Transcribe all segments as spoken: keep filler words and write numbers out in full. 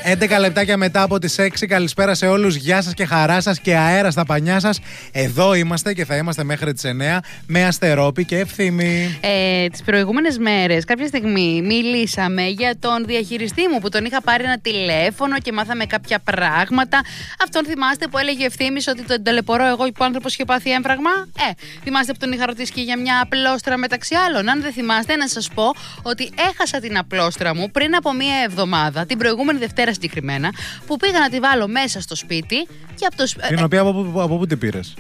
έντεκα λεπτάκια μετά από τις έξι. Καλησπέρα σε όλους. Γεια σας και χαρά σας και αέρα στα πανιά σας. Εδώ είμαστε και θα είμαστε μέχρι τις εννιά με Αστερόπη και Ευθύμη. Ε, τις προηγούμενες μέρες, κάποια στιγμή, μιλήσαμε για τον διαχειριστή μου που τον είχα πάρει ένα τηλέφωνο και μάθαμε κάποια πράγματα. Αυτόν θυμάστε που έλεγε ο Ευθύμης ότι τον ταλαιπωρώ εγώ που ο άνθρωπος είχε πάθει έμφραγμα. Ε, θυμάστε που τον είχα ρωτήσει και για μια απλόστρα μεταξύ άλλων. Αν δεν θυμάστε, να σας πω ότι έχασα την απλόστρα μου πριν από μία εβδομάδα, την προηγούμενη Δευτέρα συγκεκριμένα, που πήγα να τη βάλω μέσα στο σπίτι. Και από το... Την οποία από, από, από πού την πήρες?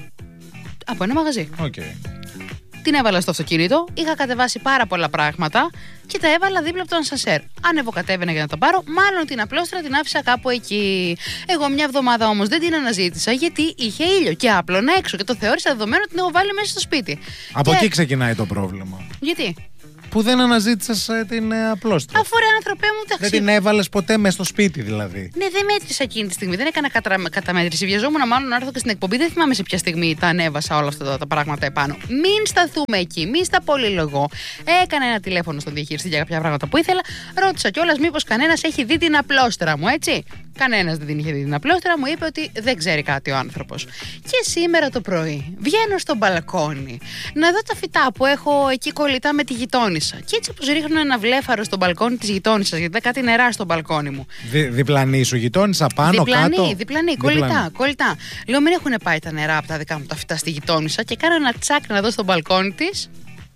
Από ένα μαγαζί. Okay. Την έβαλα στο αυτοκίνητο, είχα κατεβάσει πάρα πολλά πράγματα και τα έβαλα δίπλα από τον ασανσέρ. Ανεβοκατέβαινα για να τα πάρω, μάλλον την απλόστρα την άφησα κάπου εκεί. Εγώ μια εβδομάδα όμως δεν την αναζήτησα γιατί είχε ήλιο και άπλωνα έξω και το θεώρησα δεδομένο ότι την έχω βάλει μέσα στο σπίτι. Από και... εκεί ξεκινάει το πρόβλημα. Γιατί? Που δεν αναζήτησες ε, την ε, απλόστρα. Αφού ρε άνθρωπέ μου, ταξί. Δεν την έβαλες ποτέ μέσα στο σπίτι δηλαδή. Ναι, δεν μέτρησα εκείνη τη στιγμή. Δεν έκανα κατα... καταμέτρηση. Βιαζόμουν μάλλον να έρθω και στην εκπομπή. Δεν θυμάμαι σε ποια στιγμή τα ανέβασα όλα αυτά τα, τα πράγματα επάνω. Μην σταθούμε εκεί, μην στα πολυλογώ. Έκανα ένα τηλέφωνο στον διαχειριστή για κάποια πράγματα που ήθελα. Ρώτησα κιόλας μήπως κανένας έχει δει την απλόστρα μου, έτσι. Κανένας δεν την είχε δει την απλόστρα, μου είπε ότι δεν ξέρει κάτι ο άνθρωπος. Και σήμερα το πρωί βγαίνω στο μπαλκόνι να δω τα φυτά που έχω εκεί κολλητά με τη γειτόνισσα. Και έτσι όπως ρίχνουν ένα βλέφαρο στο μπαλκόνι της γειτόνισσας, γιατί ήταν κάτι νερά στο μπαλκόνι μου. Δι, διπλανή σου γειτόνισσα, πάνω, διπλανή, κάτω. Διπλανή, διπλανή, κολλητά, κολλητά. Λέω μην έχουν πάει τα νερά από τα δικά μου τα φυτά στη γειτόνισσα και κάνω ένα τσάκ να δω στο μπαλκόνι της.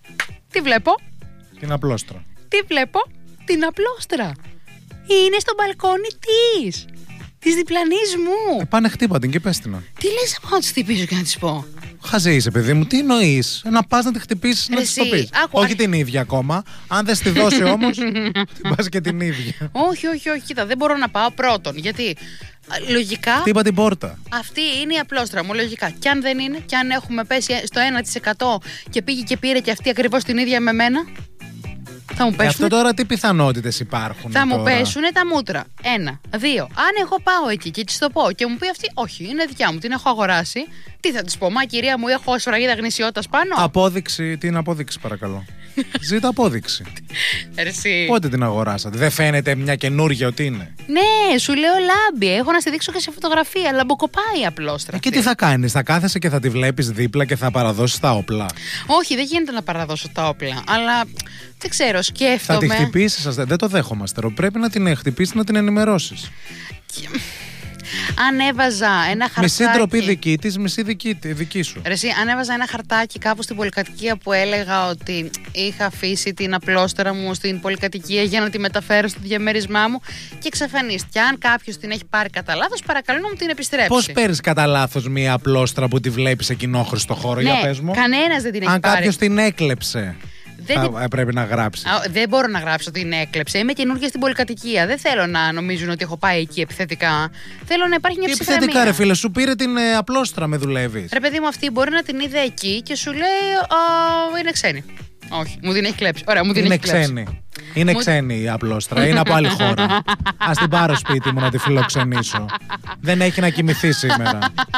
Τι βλέπω? Την απλόστρα. Τι βλέπω? Την απλόστρα. Είναι στο μπαλκόνι της. Της διπλανής μου. Ε, πάνε χτύπα την και πες την. Τι λες να πάω να της χτυπήσω και να της πω? Χαζή είσαι, παιδί μου, τι εννοείς? Να πας να τη χτυπήσεις, να της το πεις. Άκου, όχι α... την ίδια ακόμα. Αν δεν στη δώσει όμως, την πας και την ίδια. Όχι, όχι, όχι, κοίτα, δεν μπορώ να πάω πρώτον. Γιατί λογικά. Χτύπα την πόρτα. Αυτή είναι η απλόστρα μου, λογικά. Κι αν δεν είναι, κι αν έχουμε πέσει στο ένα τοις εκατό και πήγε και πήρε και αυτή ακριβώς την ίδια με μένα. Θα μου πέσουνε... αυτό τώρα τι πιθανότητες υπάρχουν? Θα τώρα? μου πέσουνε τα μούτρα. Ένα, δύο. Αν εγώ πάω εκεί και της το πω και μου πει αυτή, όχι, είναι δικιά μου, την έχω αγοράσει. Τι θα της πω? Μα κυρία μου, έχω σφραγίδα γνησιότητας πάνω. Απόδειξη, την απόδειξη παρακαλώ. Ζήτα απόδειξη. Ερσί. Πότε την αγοράσατε? Δεν φαίνεται μια καινούργια ότι είναι? Ναι, σου λέω λάμπη. Έχω να στη δείξω και σε φωτογραφία. Λαμποκοπάει η απλόστρα. Ε, και τι θα κάνεις? Θα κάθεσαι και θα τη βλέπεις δίπλα και θα παραδώσεις τα όπλα? Όχι, δεν γίνεται να παραδώσω τα όπλα. Αλλά δεν ξέρω, σκέφτομαι. Θα τη χτυπήσεις, δεν το δέχομαστε. Πρέπει να την χτυπήσεις, να την ενημερώσεις. Και... αν έβαζα ένα χαρτάκι. Μισή ντροπή δική της, μισή δική, δική σου. Ρε εσύ, αν έβαζα ένα χαρτάκι κάπου στην πολυκατοικία που έλεγα ότι είχα αφήσει την απλόστρα μου στην πολυκατοικία για να τη μεταφέρω στο διαμέρισμά μου και εξαφανίστηκε. Αν κάποιος την έχει πάρει κατά λάθος, παρακαλώ να μου την επιστρέψει. Πώς παίρνεις κατά λάθος μία απλόστρα που τη βλέπεις σε κοινόχρηστο χώρο? Ναι, για πες μου. Κανένας δεν την έχει Αν πάρει. Αν κάποιος την έκλεψε. Δεν θα, την... πρέπει να γράψει. Δεν μπορώ να γράψω ότι την έκλεψε. Είμαι καινούργια στην πολυκατοικία. Δεν θέλω να νομίζουν ότι έχω πάει εκεί επιθετικά. Θέλω να υπάρχει μια ψυχραιμία. Επιθετικά, ρε φίλε, σου πήρε την ε, απλόστρα, με δουλεύεις. Ρε παιδί μου, αυτή μπορεί να την είδε εκεί και σου λέει α, είναι ξένη. Όχι, μου την έχει κλέψει. Ωραία, μου την είναι έχει κλέψει. Ξένη. Είναι μου... ξένη η απλόστρα, είναι από άλλη χώρα. Ας την πάρω σπίτι μου να τη φιλοξενήσω. Δεν έχει να κοιμηθεί σήμερα.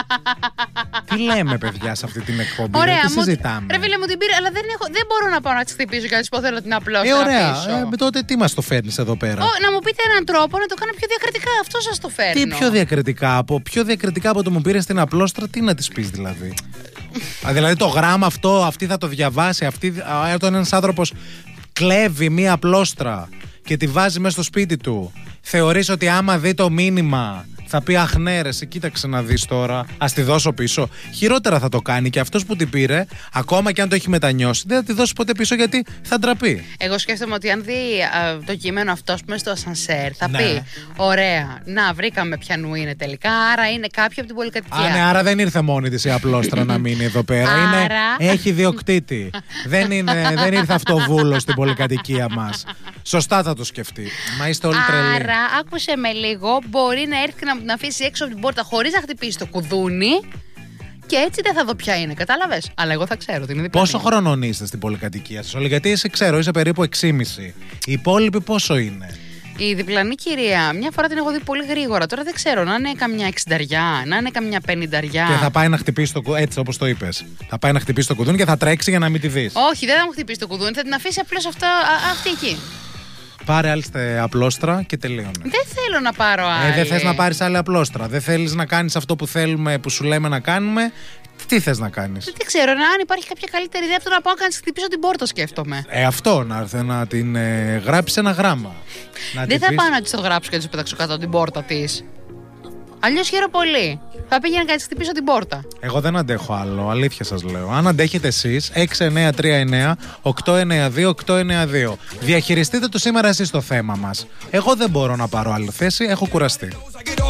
Τι λέμε, παιδιά, σε αυτή την εκπομπή? Ωραία, τι συζητάμε? Ρε φίλε, μου την πήρε, αλλά δεν, έχω, δεν μπορώ να πάω να τη χτυπήσω και να τη πω θέλω την απλόστρα. Ε, ωραία. Πίσω. Ε, τότε τι μας το φέρνεις εδώ πέρα? Ω, να μου πείτε έναν τρόπο να το κάνω πιο διακριτικά. Αυτό σας το φέρνω. Τι πιο διακριτικά? Από πιο διακριτικά από το μου πήρε την απλόστρα, τι να τη πει δηλαδή? Α, δηλαδή το γράμμα αυτό, αυτή θα το διαβάσει, αυτή, όταν ένας άνθρωπος κλέβει μία απλόστρα και τη βάζει μέσα στο σπίτι του, θεωρείς ότι άμα δει το μήνυμα θα πει αχ ναι ρε, σε κοίταξε να δεις τώρα, ας τη δώσω πίσω? Χειρότερα θα το κάνει και αυτός που την πήρε, ακόμα και αν το έχει μετανιώσει, δεν θα τη δώσει ποτέ πίσω γιατί θα ντραπεί. Εγώ σκέφτομαι ότι αν δει α, το κείμενο αυτό που είναι στο ασανσέρ, θα ναι. πει ωραία, να βρήκαμε ποιανού είναι τελικά, άρα είναι κάποιο από την πολυκατοικία. Α, ναι, άρα δεν ήρθε μόνη της η απλόστρα να μείνει εδώ πέρα. Άρα... είναι, έχει διοκτήτη. δεν, είναι, δεν ήρθε αυτοβούλος στην πολυκατοικία μας. Σωστά θα το σκεφτεί. Μα είστε όλοι τρελοί. Άρα, άκουσε με λίγο, μπορεί να έρθει να την αφήσει έξω από την πόρτα χωρίς να χτυπήσει το κουδούνι και έτσι δεν θα δω ποια είναι. Κατάλαβες? Αλλά εγώ θα ξέρω ότι είναι διπλανή. Πόσο χρονών είστε στην πολυκατοικία σας όλοι? Γιατί εσύ ξέρω, είσαι περίπου έξι κόμμα πέντε. Οι υπόλοιποι πόσο είναι? Η διπλανή κυρία, μια φορά την έχω δει πολύ γρήγορα. Τώρα δεν ξέρω, να είναι καμιά εξινταριά, να είναι καμιά πενηνταριά. Και θα πάει να χτυπήσει το κουδούνι, έτσι όπως το είπες. Θα πάει να χτυπήσει το κουδούνι και θα τρέξει για να μην τη δεις. Όχι, δεν θα μου χτυπήσει το κουδούνι, θα την αφήσει απλώς αυτή εκεί. Πάρε άλλη απλόστρα και τελείωνε. Δεν θέλω να πάρω άλλη. Ε, δεν θες να πάρεις άλλη απλόστρα. Δεν θέλεις να κάνεις αυτό που θέλουμε, που σου λέμε να κάνουμε. Τι θες να κάνεις? Δεν ξέρω, αν υπάρχει κάποια καλύτερη ιδέα από το να πάω να χτυπήσω την πόρτα, σκέφτομαι. Ε, αυτό, να έρθει να την ε, γράψει ένα γράμμα. Να δεν θα πεις... πάω να τη το γράψω και να τη πετάξω κάτω από την πόρτα τη. Αλλιώς χαίρομαι πολύ. Θα πήγαινα να τη χτυπήσω την πόρτα. Εγώ δεν αντέχω άλλο, αλήθεια σας λέω. Αν αντέχετε εσείς, έξι εννιά τρία εννιά οκτώ εννιά δύο οκτώ εννιά δύο. Διαχειριστείτε το σήμερα εσείς το θέμα μας. Εγώ δεν μπορώ να πάρω άλλη θέση, έχω κουραστεί.